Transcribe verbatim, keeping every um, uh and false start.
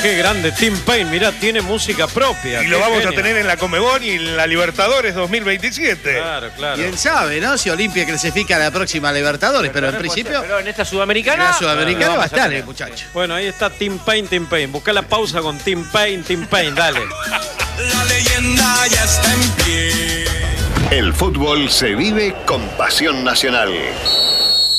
qué grande Tim Payne, mirá, tiene música propia. Y lo vamos genio. a tener en la Conmebol y en la Libertadores dos mil veintisiete. Claro, claro. Quién sabe, ¿no? Si Olimpia clasifica a la próxima Libertadores, pero, pero en principio. Pero en esta sudamericana. En la sudamericana ah, va a estar tener. el muchacho. Bueno, ahí está Tim Payne, Tim Payne. Busca la pausa con Tim Payne, Tim Payne, dale. La leyenda ya está en pie. El fútbol se vive con pasión nacional.